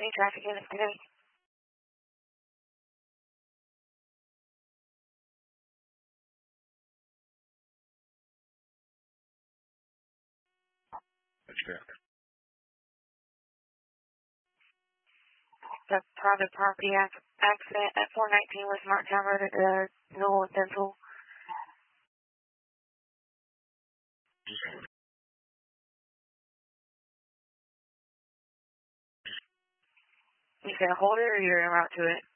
Any traffic units today? The private property accident at 419 West Martintown Road at Newell and Dental. You gonna hold it or you're en route to it?